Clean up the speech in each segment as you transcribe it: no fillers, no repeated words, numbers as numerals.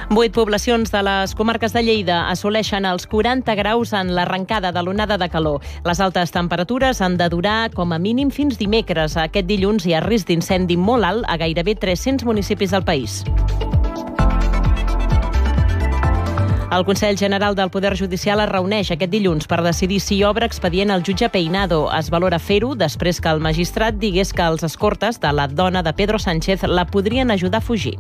8 poblacions de les comarques de Lleida assoleixen els 40 graus en l'arrencada de l'onada de calor. Les altes temperatures han de durar com a mínim fins dimecres. Aquest dilluns hi ha risc d'incendi molt alt a gairebé 300 municipis del país. El Consell General del Poder Judicial es reuneix aquest dilluns per decidir si obre expedient al jutge Peinado. Es valora fer-ho després que el magistrat digués que els escortes de la dona de Pedro Sánchez la podrien ajudar a fugir.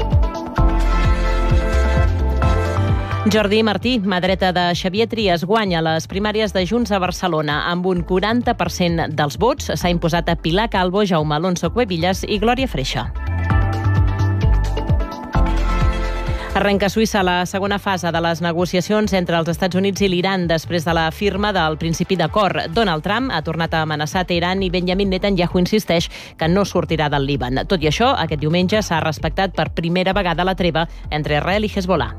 Jordi Martí, mà dreta de Xavier Trias, guanya les primàries de Junts a Barcelona. Amb un 40% dels vots s'ha imposat a Pilar Calvo, Jaume Alonso Cuevillas i Glòria Freixa. Arrenca a Suïssa la segona fase de les negociacions entre els Estats Units i l'Iran després de la firma del principi d'acord. Donald Trump ha tornat a amenaçar Teheran i Benjamin Netanyahu insisteix que no sortirà del Líban. Tot i això, aquest diumenge s'ha respectat per primera vegada la treva entre Israel i Hezbollah.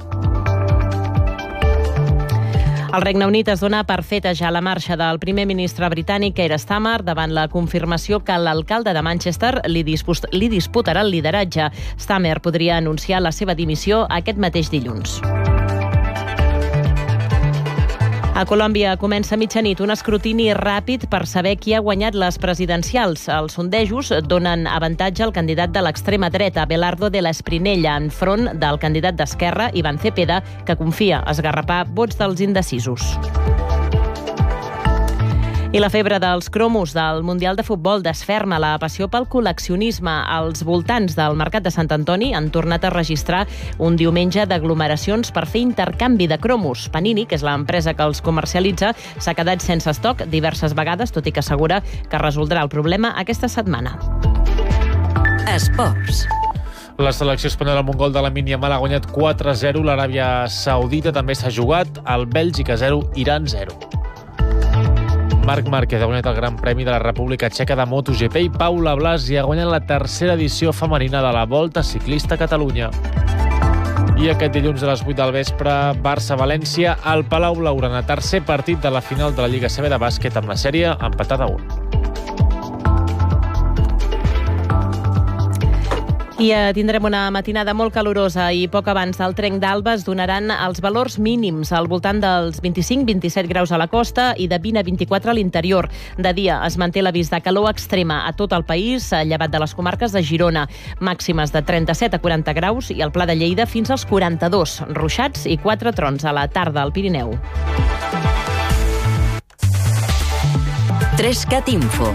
El Regne Unit es dona per feta ja la marxa del primer ministre britànic Keir Starmer davant la confirmació que l'alcalde de Manchester li disputarà el lideratge. Starmer podria anunciar la seva dimissió aquest mateix dilluns. A Colòmbia comença a mitjanit un escrutini ràpid per saber qui ha guanyat les presidencials. Els sondejos donen avantatge al candidat de l'extrema dreta, Abelardo de la Esprinella, enfront del candidat d'Esquerra, Iván Cepeda, que confia esgarrapar vots dels indecisos. I la febre dels cromos del Mundial de Futbol desferma la passió pel col·leccionisme. Els voltants del Mercat de Sant Antoni han tornat a registrar un diumenge d'aglomeracions per fer intercanvi de cromos. Panini, que és l'empresa que els comercialitza, s'ha quedat sense estoc diverses vegades, tot i que assegura que resoldrà el problema aquesta setmana. Esports. La selecció espanyola amb un gol de Lamine Yamal ha guanyat 4-0. L'Aràbia Saudita també s'ha jugat. El Bèlgica 0, Iran 0. Marc Márquez ha guanyat el Gran Premi de la República Txeca de MotoGP i Paula Blasi ha guanyat la tercera edició femenina de la Volta Ciclista a Catalunya. I aquest dilluns a les 8 del vespre, Barça-València al Palau Blaugrana, tercer partit de la final de la Lliga CB de bàsquet amb la sèrie empatada a 1. I tindrem una matinada molt calorosa i poc abans del trenc d'alba es donaran els valors mínims al voltant dels 25-27 graus a la costa i de 20 a 24 a l'interior. De dia es manté l'avís de calor extrema a tot el país, llevat de les comarques de Girona. Màximes de 37 a 40 graus i al Pla de Lleida fins als 42. Ruixats i 4 trons a la tarda al Pirineu. 3CAT Info.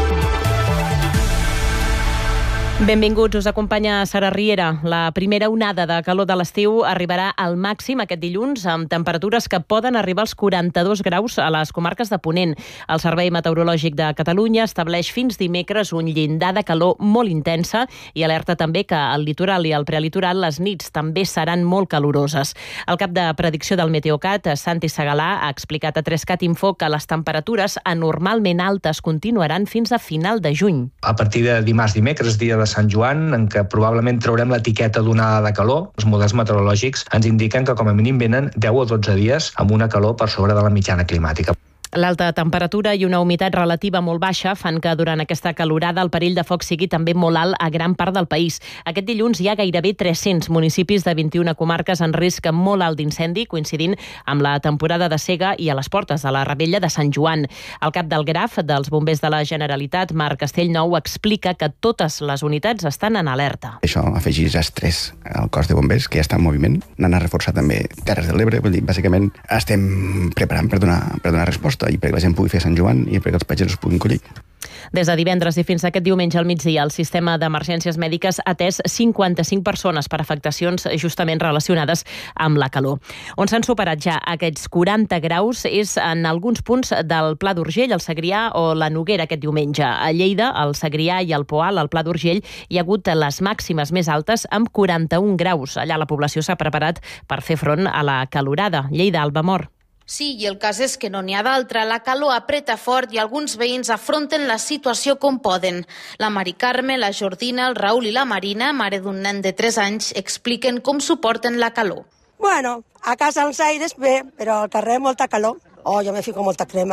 Benvinguts, us acompanya Sara Riera. La primera onada de calor de l'estiu arribarà al màxim aquest dilluns amb temperatures que poden arribar als 42 graus a les comarques de Ponent. El Servei Meteorològic de Catalunya estableix fins dimecres un llindar de calor molt intensa i alerta també que al litoral i al prelitoral les nits també seran molt caloroses. El cap de predicció del Meteocat, Santi Segalà, ha explicat a 3CAT Info que les temperatures anormalment altes continuaran fins a final de juny. A partir de dimarts-dimecres, dia de Sant Joan, en què probablement traurem l'etiqueta d'onada de calor. Els models meteorològics ens indiquen que com a mínim venen 10 o 12 dies amb una calor per sobre de la mitjana climàtica. L'alta temperatura i una humitat relativa molt baixa fan que durant aquesta calorada el perill de foc sigui també molt alt a gran part del país. Aquest dilluns hi ha gairebé 300 municipis de 21 comarques en risc molt alt d'incendi, coincidint amb la temporada de sega i a les portes de la Rebella de Sant Joan. El cap del GRAF dels Bombers de la Generalitat, Marc Castellnou, explica que totes les unitats estan en alerta. Això afegeix estrès al cos de bombers, que ja està en moviment. N'han a reforçar també Terres de l'Ebre. Vull dir, bàsicament estem preparant per donar resposta i perquè la gent pugui fer Sant Joan i perquè els pagesos puguin collir. Des de divendres i fins aquest diumenge al migdia, el sistema d'emergències mèdiques ha atès 55 persones per afectacions justament relacionades amb la calor. On s'han superat ja aquests 40 graus és en alguns punts del Pla d'Urgell, el Segrià o la Noguera aquest diumenge. A Lleida, al Segrià i al Poal, al Pla d'Urgell, hi ha hagut les màximes més altes amb 41 graus. Allà la població s'ha preparat per fer front a la calorada. Lleida, Alba Mor. Sí, i el cas és que no n'hi ha d'altra. La calor apreta fort i alguns veïns afronten la situació com poden. La Mari Carme, la Jordina, el Raül i la Marina, mare d'un nen de 3 anys, expliquen com suporten la calor. Bueno, a casa als aires bé, però al carrer molta calor. Oh, jo me fico molta crema.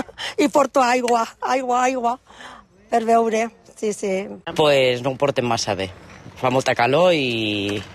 I porto aigua, per beure, sí. Pues no ho portem massa bé. Fa molta calor i